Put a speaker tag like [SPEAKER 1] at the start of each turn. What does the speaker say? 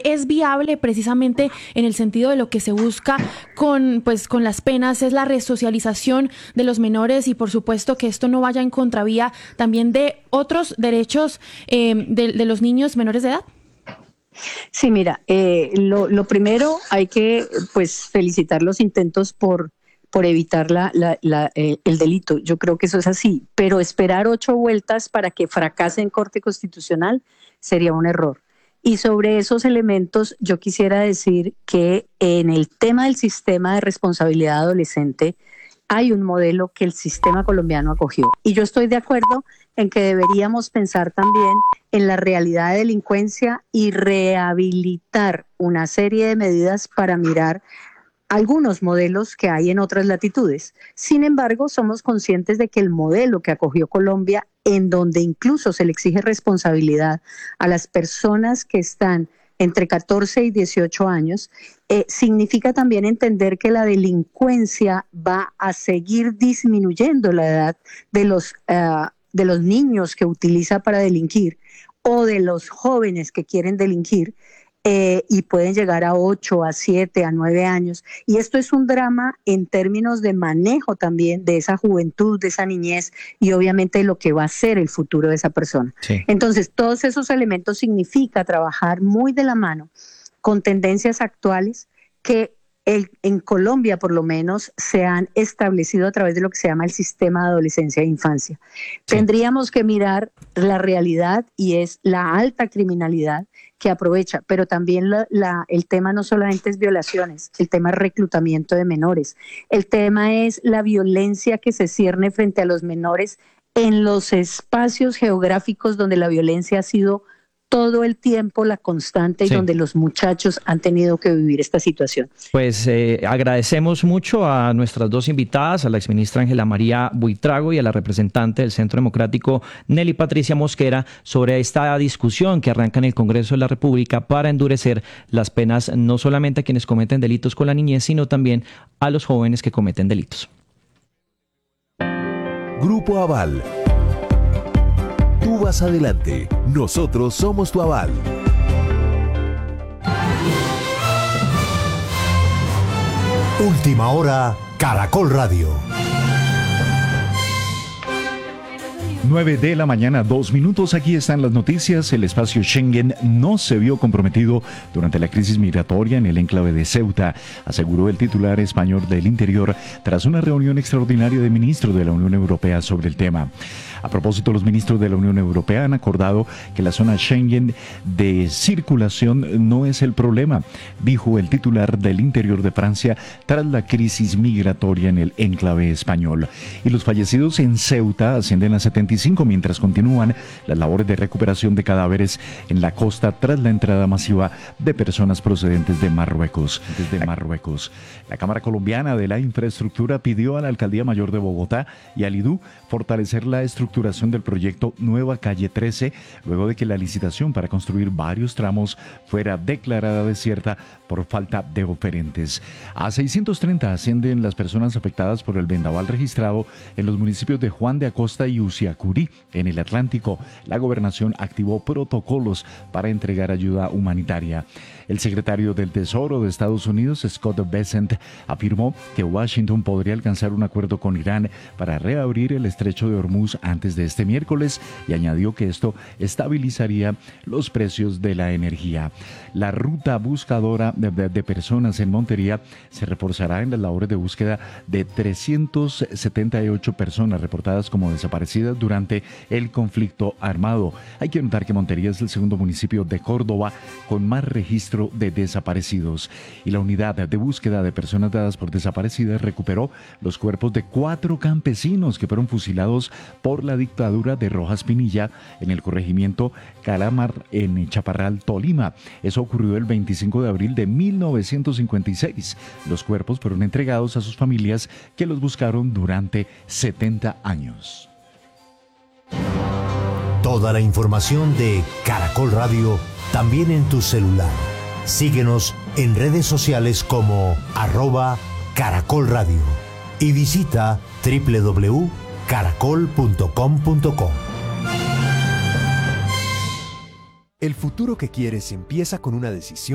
[SPEAKER 1] es viable precisamente en el sentido de lo que se busca con las penas, es la resocialización de los menores y por supuesto que esto no vaya en contravía también de otros derechos de los niños menores de edad?
[SPEAKER 2] Sí, mira, lo primero hay que felicitar los intentos por evitar el delito. Yo creo que eso es así, pero esperar 8 vueltas para que fracase en Corte Constitucional sería un error. Y sobre esos elementos yo quisiera decir que en el tema del sistema de responsabilidad adolescente hay un modelo que el sistema colombiano acogió. Y yo estoy de acuerdo en que deberíamos pensar también en la realidad de delincuencia y rehabilitar una serie de medidas para mirar algunos modelos que hay en otras latitudes. Sin embargo, somos conscientes de que el modelo que acogió Colombia, en donde incluso se le exige responsabilidad a las personas que están entre 14 y 18 años, significa también entender que la delincuencia va a seguir disminuyendo la edad de los niños que utiliza para delinquir o de los jóvenes que quieren delinquir, y pueden llegar a 8, a 7, a 9 años. Y esto es un drama en términos de manejo también de esa juventud, de esa niñez y obviamente de lo que va a ser el futuro de esa persona.
[SPEAKER 3] Sí.
[SPEAKER 2] Entonces, todos esos elementos significa trabajar muy de la mano con tendencias actuales que en Colombia por lo menos se han establecido a través de lo que se llama el sistema de adolescencia e infancia. Sí. Tendríamos que mirar la realidad y es la alta criminalidad que aprovecha, pero también el tema no solamente es violaciones, el tema es reclutamiento de menores, el tema es la violencia que se cierne frente a los menores en los espacios geográficos donde la violencia ha sido todo el tiempo la constante y donde los muchachos han tenido que vivir esta situación.
[SPEAKER 3] Pues agradecemos mucho a nuestras dos invitadas, a la exministra Ángela María Buitrago y a la representante del Centro Democrático Nelly Patricia Mosquera sobre esta discusión que arranca en el Congreso de la República para endurecer las penas no solamente a quienes cometen delitos con la niñez, sino también a los jóvenes que cometen delitos.
[SPEAKER 4] Grupo Aval. Tú vas adelante, nosotros somos tu aval. Última hora, Caracol Radio.
[SPEAKER 5] 9 de la mañana, 2 minutos. Aquí están las noticias. El espacio Schengen no se vio comprometido durante la crisis migratoria en el enclave de Ceuta, aseguró el titular español del Interior tras una reunión extraordinaria de ministros de la Unión Europea sobre el tema. A propósito, los ministros de la Unión Europea han acordado que la zona Schengen de circulación no es el problema, dijo el titular del Interior de Francia tras la crisis migratoria en el enclave español. Y los fallecidos en Ceuta ascienden a 75, mientras continúan las labores de recuperación de cadáveres en la costa tras la entrada masiva de personas procedentes de Marruecos. La Cámara Colombiana de la Infraestructura pidió a la Alcaldía Mayor de Bogotá y al IDU fortalecer la estructuración del proyecto Nueva Calle 13, luego de que la licitación para construir varios tramos fuera declarada desierta por falta de oferentes. A 630 ascienden las personas afectadas por el vendaval registrado en los municipios de Juan de Acosta y Uciacurí, en el Atlántico. La gobernación activó protocolos para entregar ayuda humanitaria. El secretario del Tesoro de Estados Unidos, Scott Bessent, afirmó que Washington podría alcanzar un acuerdo con Irán para reabrir el estrecho de Hormuz antes de este miércoles y añadió que esto estabilizaría los precios de la energía. La ruta buscadora de personas en Montería se reforzará en las labores de búsqueda de 378 personas reportadas como desaparecidas durante el conflicto armado. Hay que notar que Montería es el segundo municipio de Córdoba con más registro de desaparecidos. Y la unidad de búsqueda de personas dadas por desaparecidas recuperó los cuerpos de 4 campesinos que fueron fusilados por la dictadura de Rojas Pinilla en el corregimiento Calamar en Chaparral, Tolima. Eso ocurrió el 25 de abril de 1956. Los cuerpos fueron entregados a sus familias que los buscaron durante 70 años.
[SPEAKER 4] Toda la información de Caracol Radio también en tu celular. Síguenos en redes sociales como @Caracol Radio y visita www.caracol.com.co.
[SPEAKER 6] El futuro que quieres empieza con una decisión.